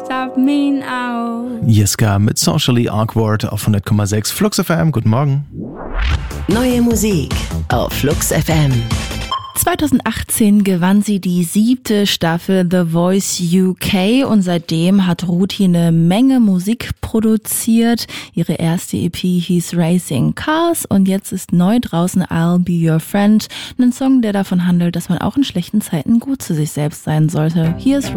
stop me now. Jiska mit Socially Awkward auf 100,6 Flux FM. Guten Morgen. Neue Musik auf Flux FM. 2018 gewann sie die 7. Staffel The Voice UK und seitdem hat Ruti eine Menge Musik produziert. Ihre erste EP hieß Racing Cars und jetzt ist neu draußen I'll Be Your Friend, ein Song, der davon handelt, dass man auch in schlechten Zeiten gut zu sich selbst sein sollte. Hier ist